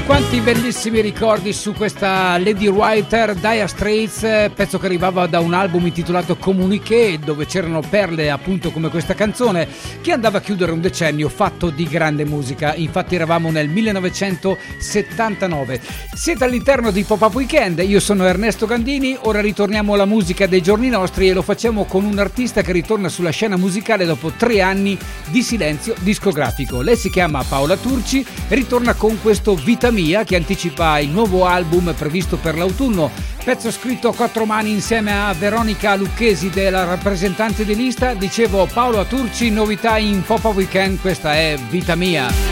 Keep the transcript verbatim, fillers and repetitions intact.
Quanti bellissimi ricordi su questa Lady Writer, Dire Straits, pezzo che arrivava da un album intitolato Communiqué, dove c'erano perle appunto come questa canzone che andava a chiudere un decennio fatto di grande musica. Infatti eravamo nel millenovecentosettantanove. Siete all'interno di Pop-Up Weekend, io sono Ernesto Gandini, ora ritorniamo alla musica dei giorni nostri e lo facciamo con un artista che ritorna sulla scena musicale dopo tre anni di silenzio discografico. Lei si chiama Paola Turci, ritorna con questo Vita Mia che anticipa il nuovo album previsto per l'autunno, pezzo scritto a quattro mani insieme a Veronica Lucchesi della rappresentante di lista. Dicevo, Paola Turci, novità in Pop-Up Weekend, questa è Vita Mia.